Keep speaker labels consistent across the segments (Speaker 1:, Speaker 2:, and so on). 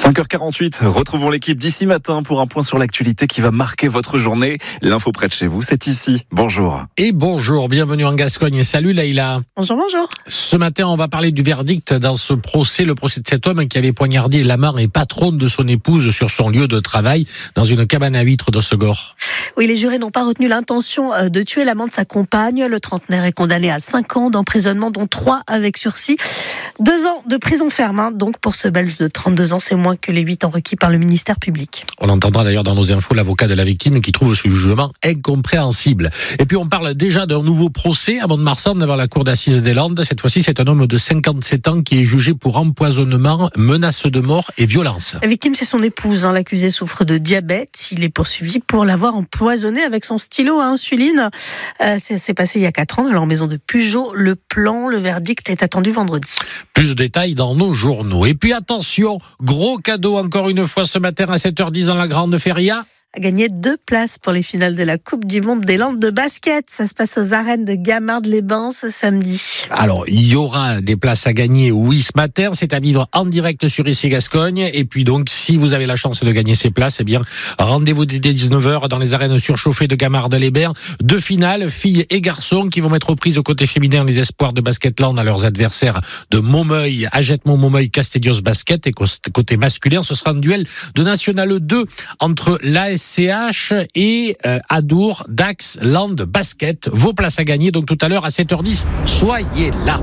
Speaker 1: 5h48, retrouvons l'équipe d'ici matin pour un point sur l'actualité qui va marquer votre journée. L'info près de chez vous, c'est ici. Bonjour.
Speaker 2: Et bonjour, bienvenue en Gascogne. Salut Leïla.
Speaker 3: Bonjour, bonjour.
Speaker 2: Ce matin, on va parler du verdict dans ce procès, le procès de cet homme qui avait poignardé l'amant et patronne de son épouse sur son lieu de travail dans une cabane à huîtres d'Ossegor.
Speaker 3: Oui, les jurés n'ont pas retenu l'intention de tuer l'amant de sa compagne. Le trentenaire est condamné à 5 ans d'emprisonnement, dont 3 avec sursis. 2 ans de prison ferme, donc pour ce Belge de 32 ans, c'est moins que les 8 ans requis par le ministère public.
Speaker 2: On entendra d'ailleurs dans nos infos l'avocat de la victime qui trouve ce jugement incompréhensible. Et puis on parle déjà d'un nouveau procès à Mont-de-Marsan devant la cour d'assises des Landes. Cette fois-ci, c'est un homme de 57 ans qui est jugé pour empoisonnement, menace de mort et violence.
Speaker 3: La victime, c'est son épouse. L'accusé souffre de diabète. Il est poursuivi pour l'avoir empoisonné avec son stylo à insuline. C'est passé il y a 4 ans dans leur maison de Pugeot. Le verdict est attendu vendredi.
Speaker 2: Plus de détails dans nos journaux. Et puis attention, gros cadeau encore une fois ce matin à 7h10 dans la Grande Feria.
Speaker 3: A gagné 2 places pour les finales de la Coupe du Monde des Landes de basket. Ça se passe aux arènes de Gamard-les-Bains ce samedi.
Speaker 2: Alors, il y aura des places à gagner, oui, ce matin. C'est à vivre en direct sur ICI Gascogne. Et puis donc, si vous avez la chance de gagner ces places, eh bien, rendez-vous dès 19h dans les arènes surchauffées de Gamard-les-Bains. 2 finales, filles et garçons, qui vont mettre aux prises au côté féminin les espoirs de Basketland à leurs adversaires de Montmeuil, Agetmont-Montmeuil, Castellios Basket. Et côté masculin, ce sera un duel de National 2 entre l'ASCH et Adour, Dax, Land, Basket. Vos places à gagner, donc tout à l'heure à 7h10. Soyez là.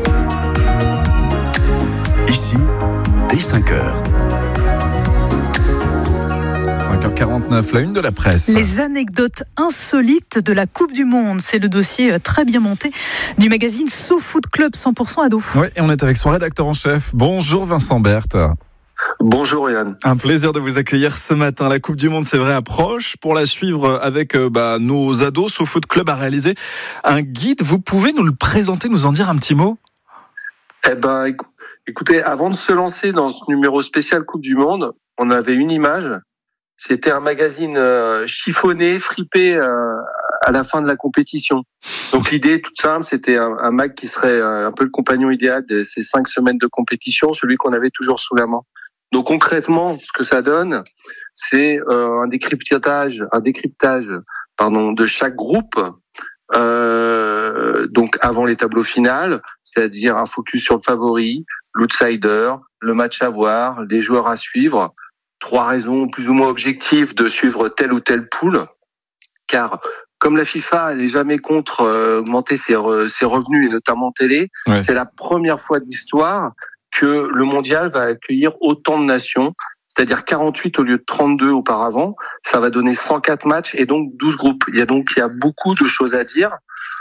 Speaker 1: Ici, dès 5h. 5h49, la une de la presse.
Speaker 4: Les anecdotes insolites de la Coupe du Monde. C'est le dossier très bien monté du magazine SoFoot Club 100% ado.
Speaker 1: Oui, et on est avec son rédacteur en chef. Bonjour Vincent Berthe.
Speaker 5: Bonjour Yann.
Speaker 1: Un plaisir de vous accueillir ce matin. La Coupe du Monde, c'est vrai, approche. Pour la suivre avec nos ados, SoFoot Club a réalisé un guide. Vous pouvez nous le présenter, nous en dire un petit mot ?
Speaker 5: Écoutez, avant de se lancer dans ce numéro spécial Coupe du Monde, on avait une image. C'était un magazine chiffonné, fripé à la fin de la compétition. Donc l'idée toute simple, c'était un mag qui serait un peu le compagnon idéal de ces 5 semaines de compétition, celui qu'on avait toujours sous la main. Donc concrètement, ce que ça donne, c'est un décryptage de chaque groupe. Donc avant les tableaux finaux, c'est-à-dire un focus sur le favori, l'outsider, le match à voir, les joueurs à suivre. 3 raisons plus ou moins objectives de suivre telle ou telle poule, car comme la FIFA n'est jamais contre augmenter ses revenus et notamment télé, ouais. C'est la première fois de l'histoire que le mondial va accueillir autant de nations, c'est-à-dire 48 au lieu de 32 auparavant. Ça va donner 104 matchs et donc 12 groupes. Il y a beaucoup de choses à dire.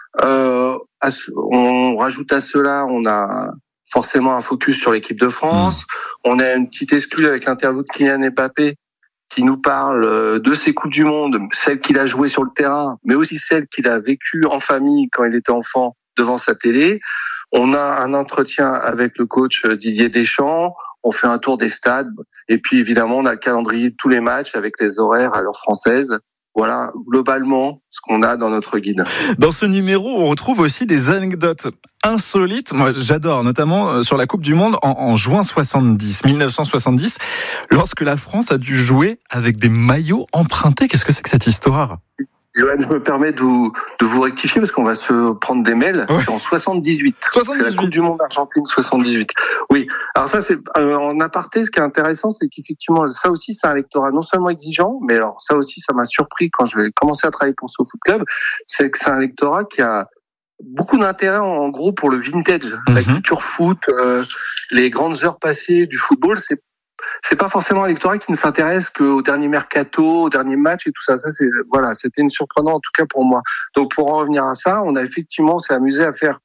Speaker 5: On rajoute à cela, on a forcément un focus sur l'équipe de France. On a une petite exclue avec l'interview de Kylian Mbappé qui nous parle de ses Coupes du Monde, celle qu'il a jouées sur le terrain, mais aussi celle qu'il a vécue en famille quand il était enfant devant sa télé. On a un entretien avec le coach Didier Deschamps, on fait un tour des stades, et puis évidemment on a le calendrier de tous les matchs avec les horaires à l'heure française. Voilà, globalement, ce qu'on a dans notre guide.
Speaker 1: Dans ce numéro, on retrouve aussi des anecdotes insolites. Moi, j'adore, notamment sur la Coupe du Monde en juin 1970, lorsque la France a dû jouer avec des maillots empruntés. Qu'est-ce que c'est que cette histoire ?
Speaker 5: Johan, je me permets de vous rectifier parce qu'on va se prendre des mails. Ouais. C'est en 78. C'est la Coupe du Monde Argentine 78. Oui. Alors ça, c'est en aparté. Ce qui est intéressant, c'est qu'effectivement, ça aussi, c'est un lectorat non seulement exigeant, mais alors ça aussi, ça m'a surpris quand je vais commencer à travailler pour SoFoot Club. C'est que c'est un lectorat qui a beaucoup d'intérêt en gros pour le vintage, la culture foot, les grandes heures passées du football. C'est pas forcément un lectorat qui ne s'intéresse qu'au dernier mercato, au dernier match et tout ça. C'était une surprenant en tout cas pour moi. Donc pour en revenir à ça, on s'est amusé à faire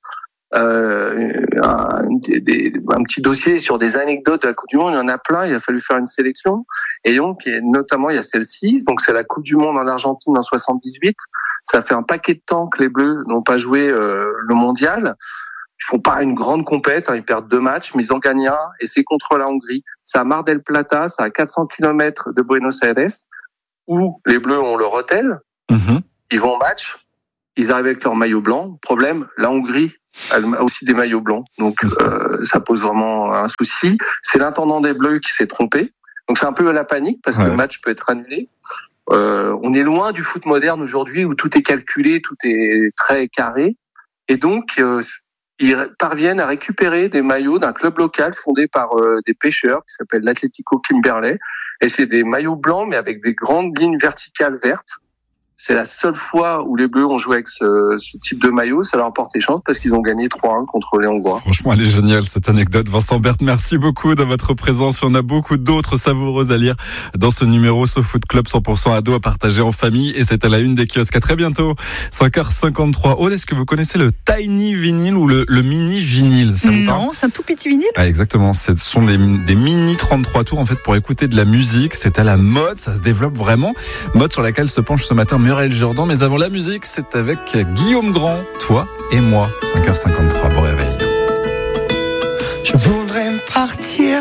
Speaker 5: un petit dossier sur des anecdotes de la Coupe du Monde. Il y en a plein. Il a fallu faire une sélection. Et donc, notamment, il y a celle-ci. Donc c'est la Coupe du Monde en Argentine en 78. Ça fait un paquet de temps que les Bleus n'ont pas joué le mondial. Ils font pas une grande compète, ils perdent 2 matchs, mais ils en gagnent un, et c'est contre la Hongrie. C'est à Mar del Plata, c'est à 400 km de Buenos Aires, où les Bleus ont leur hôtel. Ils vont au match, ils arrivent avec leur maillot blanc. Problème, la Hongrie elle a aussi des maillots blancs, donc ça pose vraiment un souci. C'est l'intendant des Bleus qui s'est trompé. Donc c'est un peu la panique parce que le match peut être annulé. On est loin du foot moderne aujourd'hui où tout est calculé, tout est très carré. Et donc, ils parviennent à récupérer des maillots d'un club local fondé par des pêcheurs qui s'appelle l'Atlético Kimberley. Et c'est des maillots blancs mais avec des grandes lignes verticales vertes. C'est la seule fois où les Bleus ont joué avec ce type de maillot. Ça leur a porté chance parce qu'ils ont gagné 3-1 contre les Hongrois.
Speaker 1: Franchement, elle est géniale cette anecdote. Vincent Berthe, merci beaucoup de votre présence. On a beaucoup d'autres savoureuses à lire dans ce numéro SoFoot Club 100% ado à partager en famille. Et c'est à la une des kiosques. À très bientôt. 5h53. Aude, est-ce que vous connaissez le tiny vinyle ou le mini vinyle?
Speaker 4: Non, c'est un tout petit vinyle.
Speaker 1: Ah, exactement. Ce sont des mini 33 tours en fait pour écouter de la musique. C'est à la mode. Ça se développe vraiment. Mode sur laquelle se penche ce matin Muriel Jourdan, mais avant la musique, c'est avec Guillaume Grand, toi et moi. 5h53, bon réveil.
Speaker 6: Je voudrais partir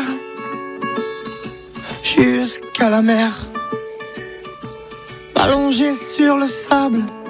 Speaker 6: jusqu'à la mer, m'allonger sur le sable